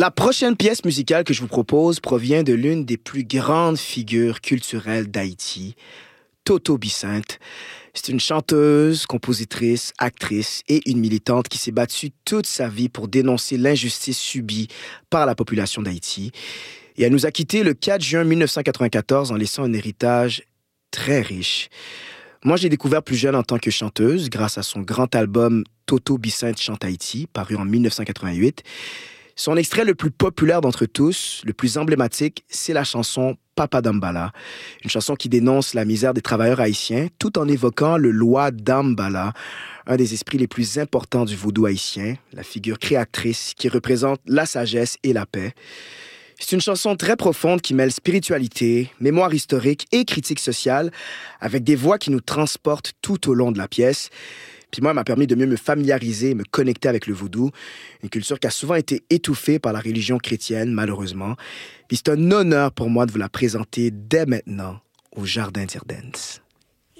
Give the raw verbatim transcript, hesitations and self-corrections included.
La prochaine pièce musicale que je vous propose provient de l'une des plus grandes figures culturelles d'Haïti, Toto Bicinte. C'est une chanteuse, compositrice, actrice et une militante qui s'est battue toute sa vie pour dénoncer l'injustice subie par la population d'Haïti. Et elle nous a quittés le quatre juin mille neuf cent quatre-vingt-quatorze en laissant un héritage très riche. Moi, je l'ai découvert plus jeune en tant que chanteuse grâce à son grand album Toto Bicinte chante Haïti, paru en mille neuf cent quatre-vingt-huit. Son extrait le plus populaire d'entre tous, le plus emblématique, c'est la chanson Papa Dambala, une chanson qui dénonce la misère des travailleurs haïtiens tout en évoquant le Loi Dambala, un des esprits les plus importants du vaudou haïtien, la figure créatrice qui représente la sagesse et la paix. C'est une chanson très profonde qui mêle spiritualité, mémoire historique et critique sociale, avec des voix qui nous transportent tout au long de la pièce. Puis moi, elle m'a permis de mieux me familiariser, me connecter avec le vaudou, une culture qui a souvent été étouffée par la religion chrétienne, malheureusement. Puis c'est un honneur pour moi de vous la présenter dès maintenant au Jardin d'Irden's.